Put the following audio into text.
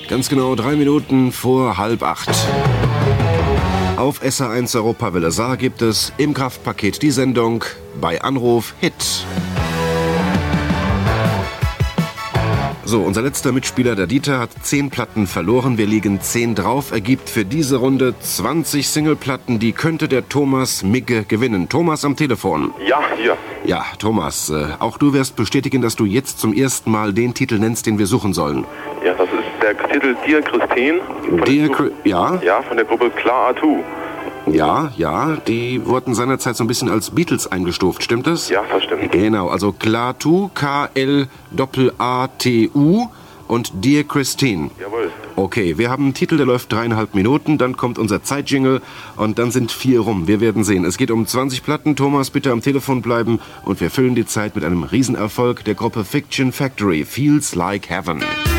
Ganz genau 3 Minuten vor 7:30. Auf SR1 Europawelle Saar gibt es im Kraftpaket die Sendung bei Anruf Hit. So, unser letzter Mitspieler, der Dieter, hat 10 Platten verloren. Wir liegen 10 drauf. Ergibt für diese Runde 20 Singleplatten. Die könnte der Thomas Migge gewinnen. Thomas am Telefon. Ja, hier. Ja, Thomas, auch du wirst bestätigen, dass du jetzt zum ersten Mal den Titel nennst, den wir suchen sollen. Ja, das ist der Titel Dear Christine. Ja? Ja, von der Gruppe Klar A2. Ja, die wurden seinerzeit so ein bisschen als Beatles eingestuft, stimmt das? Ja, das stimmt. Genau, also Klaatu, K-L-A-T-U und Dear Christine. Jawohl. Okay, wir haben einen Titel, der läuft 3,5 Minuten, dann kommt unser Zeitjingle und dann sind 4 rum. Wir werden sehen. Es geht um 20 Platten. Thomas, bitte am Telefon bleiben und wir füllen die Zeit mit einem Riesenerfolg der Gruppe Fiction Factory, Feels Like Heaven.